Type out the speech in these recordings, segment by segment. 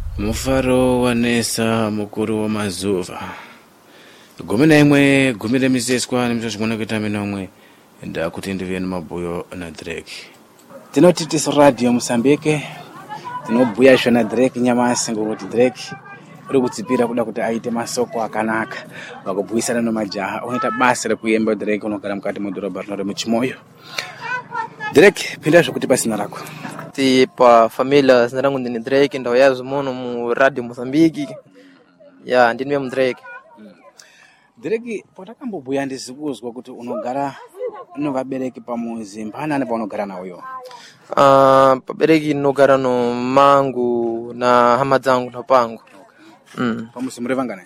Mufaro wanesa mukuru wamazuva. Gumi na imwe, gumi remizeswa nimchachimwana kuita minomwe. Nda kuti ndivye mabuyo na Drake. Tinoti tiso radio Mozambique. Tinobuya shona Drake nyamasi ngokuti Drake uri kudzipira kuda kuti aite masoko akanaka. Vakubuyisana nomajaha. Unoita basa rekuyemba Drake unogara mukati mudhorobha rinori muchimoyo. Drake, pinda zvokuti pasina rako. Pa família zina rangu ndini Drake ndao yazo muno mu radio Mozambique. Ya ndini mu Drake. Drake potakambobuya ndizikuzwa kuti unogara novabereki pamuzi mpanani paunogara nawo yo. Pabereki nogara no mangu na hama dzangu na pangu. Pamuzi muri vangana?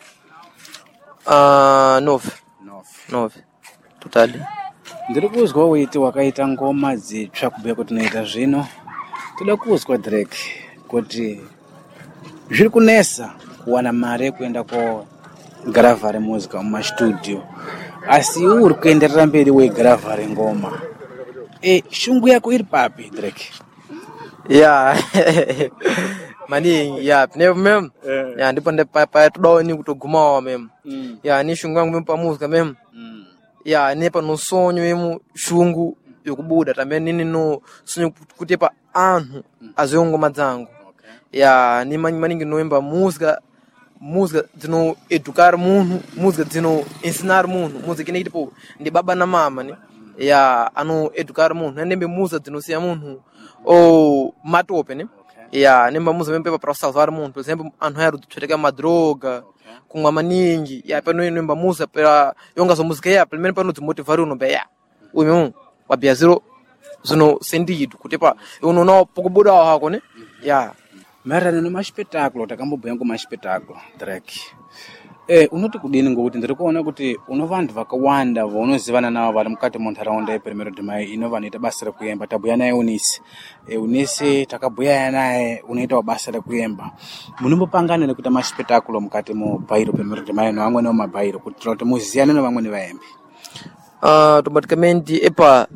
9 totally. Ndiri kuzwa weiti wakaita ngoma dzitsva kubhuya kuti unoita zvino. Toda kuzwa Drake kuti zviri kunesa kuwana mari yekuenda kogaravhare muzika mumastudio, asi uri kuenderera mberi wegaravhare ngoma. Shungu yako iri papi Drake? Ya mani ya pne mem ya ndipo pa tudoni kutogumawa mem ya ni shungu yangu mem pa muzika mem ya ne pa no sonyo mem shungu yokubuda tambe nini no sonyo kutepa anhu azongo madzangu ya ni maningi noemba muzika dzino educar munhu, muzika dzino ensinar munhu, muzika ine tipo ndi baba na mama ni ya ano educar munhu nembe muzika dzinosiya munhu o matope ne ya nemba muzika mempe para salvar munhu, por exemplo anhu yaro kutsveteka madroga kumwa maningi ya pano nemba muzika para yonga so muzika ya primeiro pano dzimotivar uno be ya uyu wabia zero zino sentido kutepa unoona pokubuda wako ne ya marana nomaspetaklo takambobuya ngomaspetaklo Drake. Unoti kudini ngokuti ndiri kuona kuti uno vantu vakawanda vaunozivana navo vari mukati muntaraunda yePrimero de Mayo inova inoita basa rekuyemba. Tabuya naye Unisi. Unisi takabuya naye unoita basa rekuyemba. Munombopangana nekuita maspetaklo mukati muBhairo Primero de Mayo nevamweni vomabhairo kuti muziyane nevamweni vaembi. Automaticamente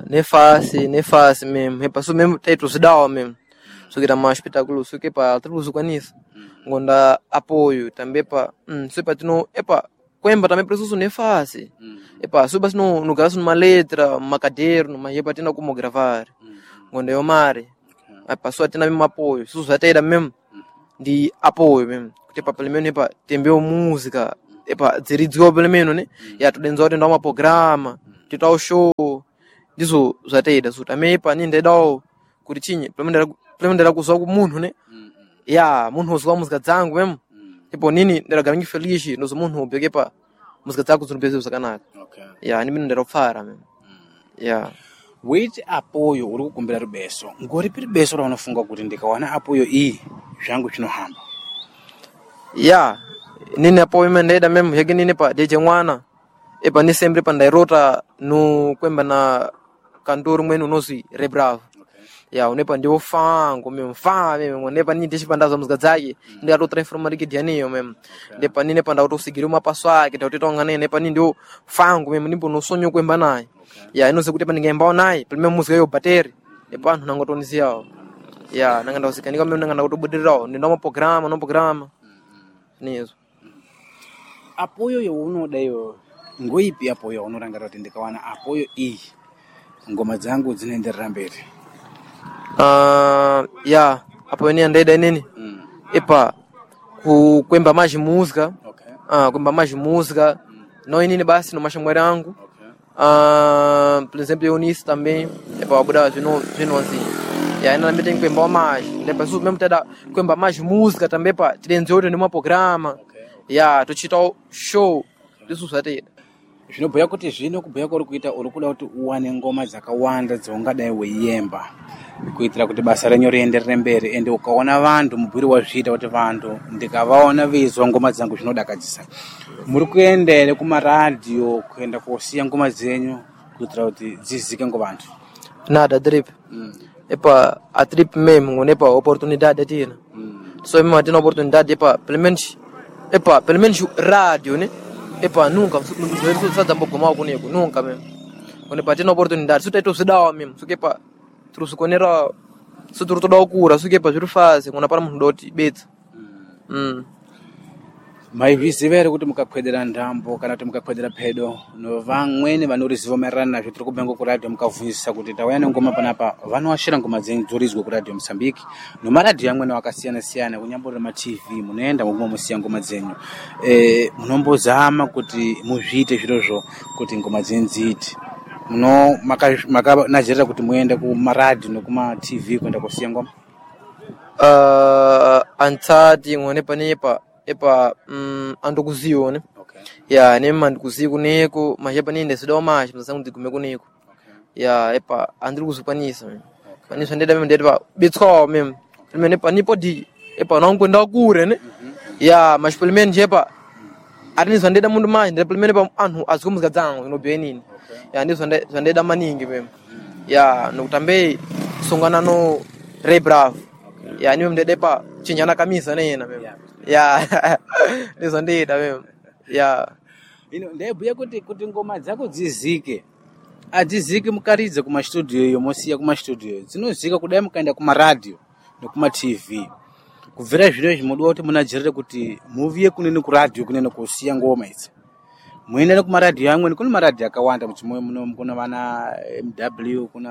nefasi mesmo epa so mesmo teto zidawa mesmo so que mais espetáculo so que pa tudo nisso ngonda apoio também pa so pa tino epa coemba também preciso nefasi epa so bas no graço numa letra uma caderno uma epa tena como gravar ngonda eu mare epa so tena mesmo apoio so já tem mesmo de apoio mesmo epa pelo menos epa também música epa dirigiu pelo menos né ya tudenzo tenda uma programa titao show dizo zateida so também pa ninde dao kuti chinyi pelo ndera kuzwa kumunhu ne ya munhu uzwa muzika dzangu mesmo tipo nini ndera ngi feliz nozo munhu ubeke pa muzika dzangu zinobezo zakanaka ya nimi ndera kufara mesmo ya wait apoyo uri kukumbira rubeso ngori piri beso raunofunga kuti ndikawana apoyo iyi zvangu zvinohamba ya nini apoyo mendaida mesmo yake nini pa deje mwana epa ni sempre pa ndairota no kwemba na cantor mwenu unozi Rebravo ya unepa ndio fango mesmo mesmo nepa ni ndichipandaza muzika dzake ndikatotra informarike dianiyo mesmo nepa nine pa ndautosigiri uma passo ake tautitanga nene nepa ni ndio fango mesmo nimbo no sonyo kwemba naye ya inoze kuti pa ningemba naye primeiro muzika yo bateri nepa anthu nangotonizia ya nanga ndausikani kama nanga ndautobudirirawo ndinda no programa nizo apoyo yo unoda yo ngoipi apoyo unorangara kuti ndikawana apoyo iyi ngoma dzangu dzinoenderera mberi. Ya apoyo ni ndaida nini epa kukwemba maji música kwemba maji música no nini basi no mashamwera yangu por exemplo eu nisso também epa wabuda zvino assim ya ina também tem kwemba maji nepa so mesmo tada kwemba maji música também pa tidenzoto numa programa ya tochita show disso zateida zvinobhuya kuti zvino kubhuya kwari kuita uri kuda kuti uwane ngoma dzakawanda dzaungadai weiyemba kuitira kuti basa renyu rienderere mberi ende ukaona vantu mubhiri wazviita kuti vantu ndikavaona veizwa ngoma dzangu zvinodakadzisa muri kuenda ere kumaradhiyo kuenda kosiya ngoma dzenyu kuitira kuti dzizike ngovantu nada drip epa a trip mesmo ngonepa oportunidade atina so mesmo atina oportunidade epa pelo menos rádio né epa nunca só dá pouco mal comigo nunca mesmo quando patina oportunidade só teto se dá mesmo só que epa trouxe conera se tu toda cura só que epa juro faz quando para mundo doti bet maizvizivere kuti mukakwedera ndambo kana kuti mukakwedera pedo vamweni vanoriziva maererano nazvo tiri kubenga kuradio mukabvunzisa kuti tauya nengoma panapa vanoashira ngoma dzenyu dzorizwa kuradio Mosambiki nomaradhiyo amweni akasiyana-siyana kunyambori matv munoenda moguma musiya ngoma dzenyu munombozama kuti muzviite zvirozvo kuti ngoma dzenyu dziite makanazirira kuti muende kumaradhiyo nekumatv kuenda kusiya ngoma antsati ngone panepa epa andokuzione ya nema andikuziku kuneko majepa ninde sidawo machi mzangu ndigume kuneko ya epa andiri kuzukwanisa paniswa ndeda meme ndeda bitskawo meme meme nepa nipo di epa nakwenda kure ne ya mashipulmen jepa arinizwa ndeda mundu machi ndeda pulmen pa anhu azikumuzika dzangu inobenini ya ndizwa ndeda maningi meme ya nokutambe songana no Ray Bravo ya niwe ndede pa chinyana kamisa nena meme ya ndizwa ndida meme ya ndebhuya kuti ngoma dzako dzizike adzizike mukaridze kumastudio iyo mosiya kumastudio dzinozika kudai mukaenda kumaradhiyo nekumatv kubvira zvino zvimodiwa kuti munajirire kuti muviye kunene kuradhiyo kunene kusiya ngoma idzi muende nekumaradhiyo amweni kune maradhiyo akawanda muchimoyo muno kuna vana MW kuna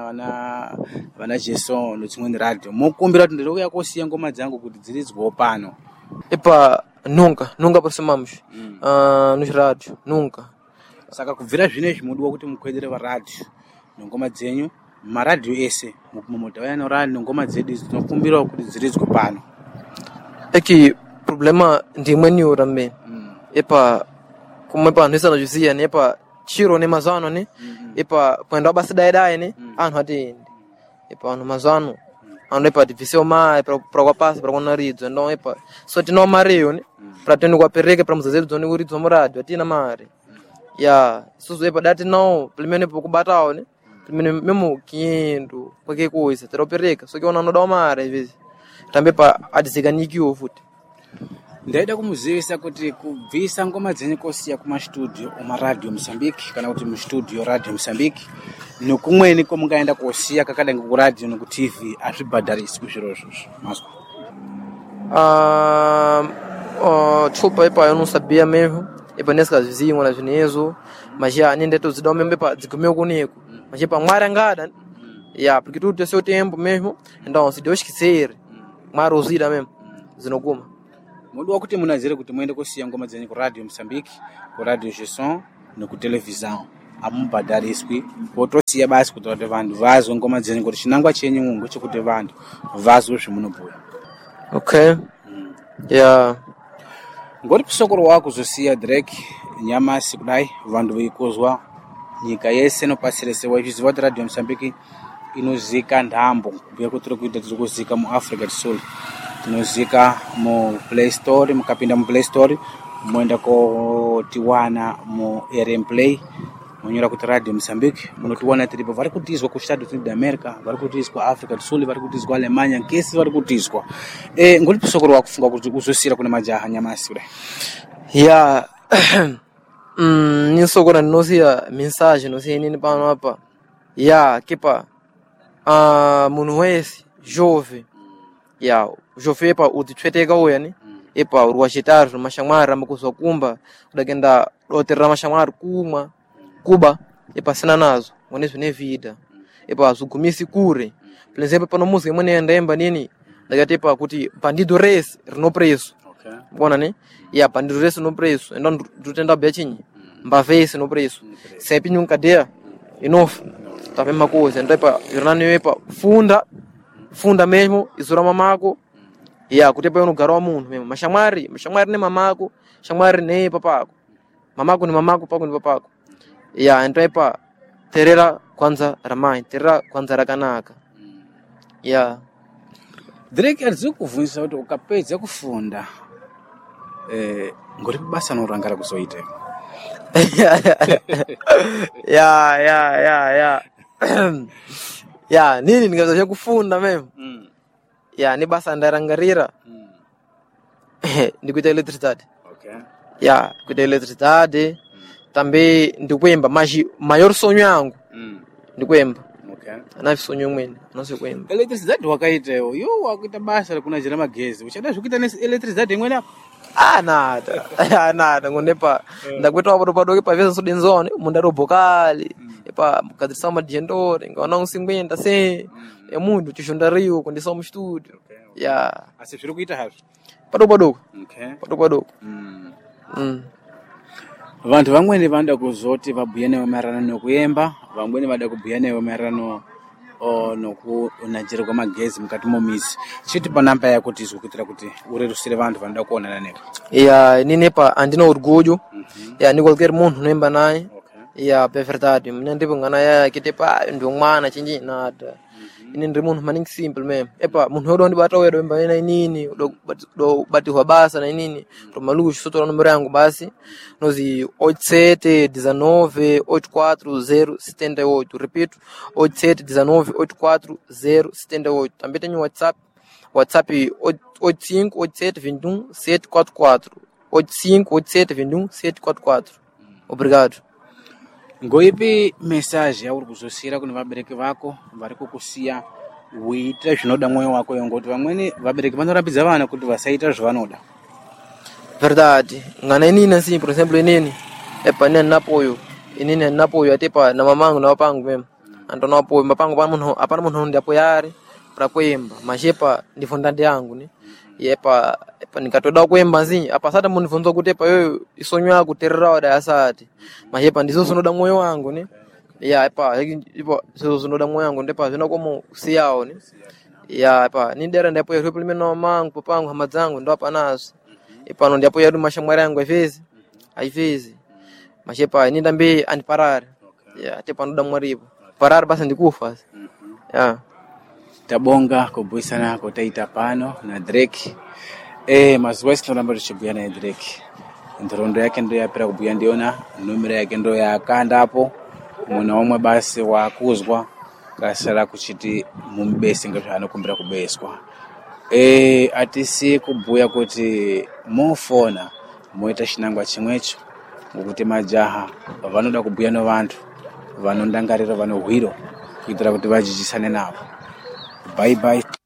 vana Jason nedzimweni radhiyo mokumbira kuti ndiri kuya kosiya ngoma dzangu kuti dziridzwewo pano epa nunca aproximamos nos rádios, nunca. Saka kubvira zvinezvi mudiwa kuti mukwedere varadhiyo nengoma dzenyu maradhiyo ese mumutaura noradhiyo nengoma dzedu dzinokumbirawo kuti dziridzwe pano. Que problema ndimweniwo também epa como epa nisa najuziya ne epa chiro ne mazano ne epa kwenda basi daidai ne anhu atende epa anhu mazano ando epa divisão mais para kwa passa para quando ridzo então epa só tino mareyo ne para tendo kwa pereke para muzazedu dzoni kuridzo murado atina mare ya suzo epa dati não primeiro epa kubatao ne primeiro mesmo 500 qualquer coisa tero pereka só que ona noda mare às vezes também pa adiziganikiwo futi. Ndaida kumuzivisa kuti kubvisa ngoma dzenyu kosiya kumastudio umaradhiyo Mosambiki kana kuti mustudio radio Mosambiki nokumweni komungaenda kosiya kakada ngekuradhiyo nekutv azvibhadharisi kuzvirozvo mazwa. Desculpa epa eu não sabia mesmo epa nessas vizinhas na Junezo mas já nem deto zidão mesmo epa dzigumeu kuneko mas epa mwara ngada ya porque tudo tem seu tempo mesmo então se Deus quiser marozida mesmo zinoguma. Mudiwa kuti munazire kuti muende kosiya ngoma dzenyu kuradio Mosambiki kuradio Jason nekutelevizion amubhadhariswi potosiya basi kuti vantu vazwe ngoma dzenyu kuti chinangwa chenyu ngechekuti vantu vazwe zvemunobhuya. Okay. Yeah. Ngoti pisokoro wako zosiya Drake nyamasi kudai vantu veikuzwa nyika yese inopasirese wachiziva kuti radio Mosambiki inozika ndambo kubhuya kuti tiri kuzika mu Africa du Sul tinozika mu Play Store mukapinda mu Play Store moenda kotiwana mu RM Play monyora kuti radio Mosambiki munotiwana tiripo vari kutizwa ku Estados Unidos da America vari kutizwa Africa du Sul vari kutizwa Alemanya nkesi vari kutizwa ngoti pisokoro wakufunga kuti uzosira kuna majaha nyamasi kudai. Yeah. Nisokora ndinosiya mensagem nosiya nini pano apa ya kipa munhu wese jovem ya jovem epa utitweteka uya ni epa urwachitatu mashamwari amakuzwa kumba kudagenda doterera mashamwari kumwa kuba epa sina nazo ngonezo ne vida epa azugumisi kure por exemplo pano música imwe nenda nini ndakati epa kuti bandido race rino preço. Okay. Bona ne ya bandido race no preço então tutenda bechinyi mbavese no preço sempre nunca dea enough tá bem uma coisa então epa jornal epa funda mesmo isura mamako ya kutepa no garo munhu mesmo mashamwari ne mamako shamwari ne papako mamako ni mamako pako ni papako ya então epa terera kwanza ramai terera kwanza rakanaka ya Drake alizokuvunisa kuti ukapedza kufunda ngori basa norangara kuzoita. Ya ya nini ningazoje kufunda meme ya ni basa ndarangarira ndikuita electricity. Okay. Ya kuita electricity tambe ndikwemba maior sonho yangu ndikwemba. Okay. anavisonyo mwene anasekwemba electricity wakaitewo yo wakuita basa kuna jira magezi uchada zvikuita electricity imweni apo anata ngonepa ndakuita wapoto padoke pavesa sodenzone mundarobhokali epa mukadzirisa madhendore ngaona usingwenda se emunhu chishondariwo kundisa mustudio ya asi zviri kuita hazvo padoko okay padoko vantu vamweni vanoda kuzoti vabhuye newe maererano nokuyemba vamweni vada kubhuya newe maererano nokunadzirwa magezi mukati momizi chiti panamba yako tizwe kuitira kuti urerusire vantu vanoda kuonana newe ya ninepa andina orgulho ya ni qualquer munhu unoemba naye ya é verdade mina ndipo ngana yake tepa ndo mwana chinji nada ini ndiri munhu maningi simple mesmo epa munhu wedo ndibata wedo emba ina inini do batirwa basa na inini to maluxo sotora número yangu basi nozi 8719840078 repito 8719840078 também tenho WhatsApp 858721 744 obrigado. ngoipi message yauri kuzosiyira kune vabereki vako vari kukusiya uita zvinoda mwoyo wako ngoti vamweni vabereki vanorambidza vana kuti vasaita zvavanoda Verdade. Ngana inini assim, por exemplo, inini epa nene napoyo inini napoyo atepa na mamangu na wapangu mesmo ando napoyo mapangu apana munhu ndi apoyari para kuimba mas epa ndi fondante yangu ni epa nikatoda kuimba zinyi apa sata munhu vonzo kuti epa yoyo isonyo yako terera da asati mas epa ndizo zinoda moyo wangu ni ya epa so zinoda moyo wangu ndepa zvina komo siyao ni ya epa ni dera ndipo yo pelo na mamangu papangu hama zangu ndo apa nazo epa no ndipo yadu mashamwara yangu às vezes mas epa ni ndambe aniparar ya tepa ndo damwaripo parar basi ndikufa ya tabonga kubwisana kotaita pano na Drake mazuwa sinoramba tichibhuya naye Drake ndorondo yake ndo yapera kubhuya ndiona numero yake ndo yakandapo munhu omwe basi wakuzwa kasara kuchiti mumubese ngezvaanokumbira kubeswa atisi kubhuya kuti mofona moita chinangwa chimwecho ngokuti majaha vanoda kubhuya nevantu vanondangarira vanohwiro kuitira kuti vajijisane navo bye bye.